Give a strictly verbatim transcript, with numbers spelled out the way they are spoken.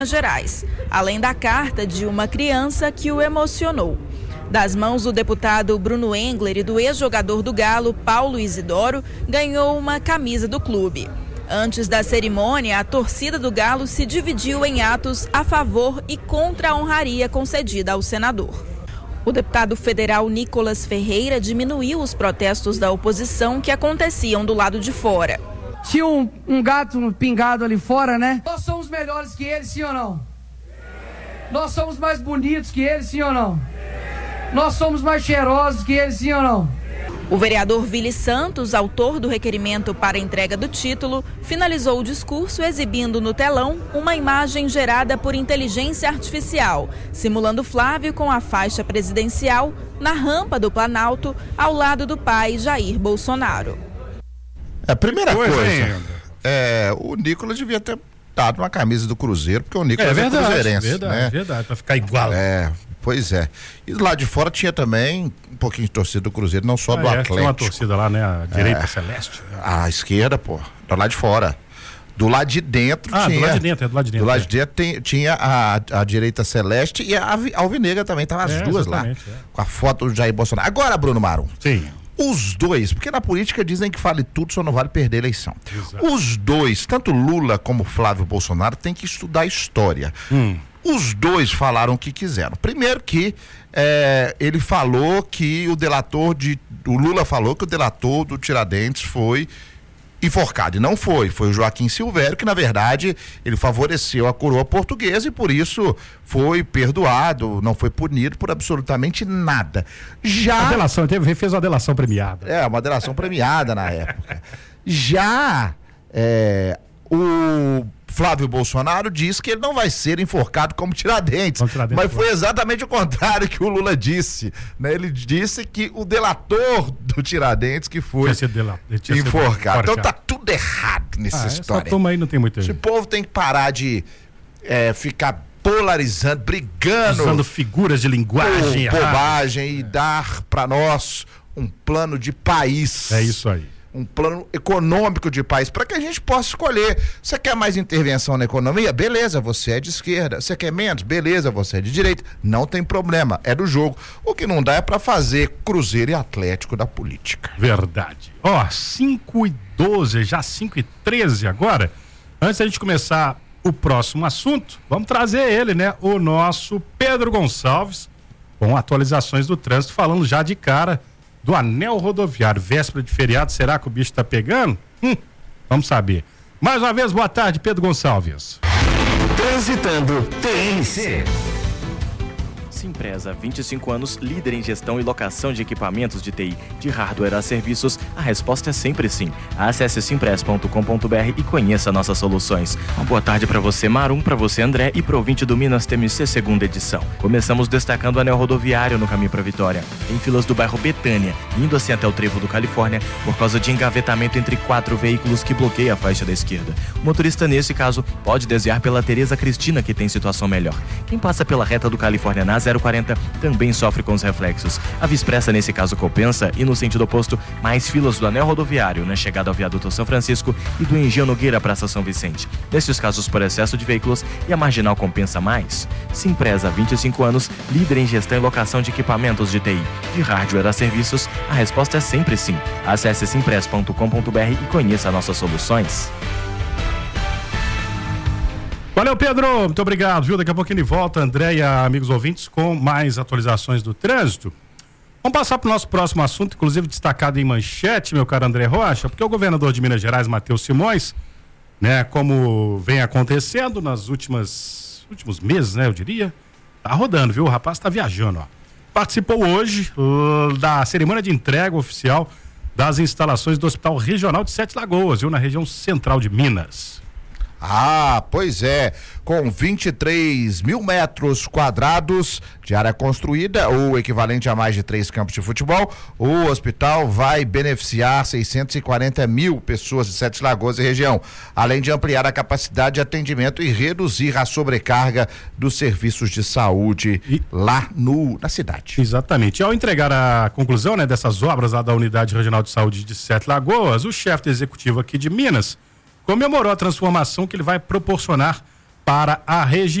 Gerais, além da carta de uma criança que o emocionou. Das mãos do deputado Bruno Engler e do ex-jogador do Galo, Paulo Isidoro, ganhou uma camisa do clube. Antes da cerimônia, a torcida do Galo se dividiu em atos a favor e contra a honraria concedida ao senador. O deputado federal Nicolas Ferreira diminuiu os protestos da oposição que aconteciam do lado de fora. Tinha um, um gato pingado ali fora, né? Nós somos melhores que eles, sim ou não? Nós somos mais bonitos que eles, sim ou não? Nós somos mais cheirosos que eles, sim ou não? O vereador Vili Santos, autor do requerimento para a entrega do título, finalizou o discurso exibindo no telão uma imagem gerada por inteligência artificial, simulando Flávio com a faixa presidencial na rampa do Planalto, ao lado do pai Jair Bolsonaro. A primeira Pois coisa, é, o Nicolas devia ter dado uma camisa do Cruzeiro, porque o Nicolas é, É verdade, cruzeirense, verdade, né? verdade, pra ficar igual. É, pois é. E lá de fora tinha também um pouquinho de torcida do Cruzeiro, não só Ah, do é, Atlético. Tem uma torcida lá, né? A direita É. celeste. A esquerda, pô, do lado de fora. Do lado de dentro Ah, tinha. do lado de dentro, é do lado de dentro. Do lado é. de dentro tem- tinha a, a direita celeste e a avi- alvinegra também, tava as É, duas lá. exatamente, é. Com a foto do Jair Bolsonaro. Agora, Bruno Marum. Sim. Os dois, porque na política dizem que vale tudo, só não vale perder a eleição. Exato. Os dois, tanto Lula como Flávio Bolsonaro, têm que estudar história. Hum. Os dois falaram o que quiseram. Primeiro que é, ele falou que o delator de. O Lula falou que o delator do Tiradentes foi enforcado. E não foi. Foi o Joaquim Silvério, que na verdade ele favoreceu a coroa portuguesa e por isso foi perdoado, não foi punido por absolutamente nada. Já. A delação, teve, fez uma delação premiada. É, uma delação premiada na época. Já é, o Flávio Bolsonaro diz que ele não vai ser enforcado como Tiradentes, Como Tiradentes, mas foi claro. exatamente o contrário que o Lula disse, né? Ele disse que o delator do Tiradentes que foi Tinha sido dela- tinha sido enforcado. Então enforcado. tá tudo errado nessa Ah, essa história. turma aí não tem muito. Esse povo tem que parar de é, ficar polarizando, brigando Usando figuras de linguagem por errada. bobagem e dar para nós um plano de país. É isso aí. Um plano econômico de país, para que a gente possa escolher. Você quer mais intervenção na economia? Beleza, você é de esquerda. Você quer menos? Beleza, você é de direita. Não tem problema, é do jogo. O que não dá é para fazer Cruzeiro e Atlético da política. Verdade. Ó, cinco e doze, já cinco e treze agora. Antes da gente começar o próximo assunto, vamos trazer ele, né? O nosso Pedro Gonçalves, com atualizações do trânsito, falando já de cara do anel rodoviário. Véspera de feriado, será que o bicho tá pegando? Hum, vamos saber. Mais uma vez, boa tarde, Pedro Gonçalves. Transitando T N C. Simpresa, vinte e cinco anos, líder em gestão e locação de equipamentos de T I, de hardware a serviços, a resposta é sempre sim. Acesse simpress ponto com ponto b r e conheça nossas soluções. Uma boa tarde para você, Marum, para você, André, e para o ouvinte do Minas T M C segunda edição. Começamos destacando o anel rodoviário no caminho para Vitória, em filas do bairro Betânia, indo assim até o trevo do Califórnia, por causa de engavetamento entre quatro veículos que bloqueia a faixa da esquerda. O motorista, nesse caso, pode desviar pela Tereza Cristina, que tem situação melhor. Quem passa pela reta do Califórnia na zero quarenta também sofre com os reflexos. A Via Expressa nesse caso compensa e no sentido oposto, mais filas do anel rodoviário na chegada ao viaduto São Francisco e do Engenho Nogueira à Praça São Vicente. Nesses casos por excesso de veículos e a marginal compensa mais. Simpresa, vinte e cinco anos, líder em gestão e locação de equipamentos de T I. De hardware a serviços, a resposta é sempre sim. Acesse simpress ponto com ponto b r e conheça nossas soluções. Valeu, Pedro, muito obrigado, viu? Daqui a pouquinho ele volta, André e amigos ouvintes, com mais atualizações do trânsito. Vamos passar para o nosso próximo assunto, inclusive destacado em manchete, meu caro André Rocha, porque o governador de Minas Gerais, Matheus Simões, né, como vem acontecendo nas últimas últimos meses, né, eu diria, tá rodando, viu? O rapaz tá viajando, ó. Participou hoje uh, da cerimônia de entrega oficial das instalações do Hospital Regional de Sete Lagoas, viu? Na região central de Minas. Ah, pois é, com vinte e três mil metros quadrados de área construída, o equivalente a mais de três campos de futebol, o hospital vai beneficiar seiscentos e quarenta mil pessoas de Sete Lagoas e região, além de ampliar a capacidade de atendimento e reduzir a sobrecarga dos serviços de saúde e... lá no, na cidade. Exatamente. E ao entregar a conclusão, né, dessas obras lá da Unidade Regional de Saúde de Sete Lagoas, o chefe executivo aqui de Minas comemorou a transformação que ele vai proporcionar para a região.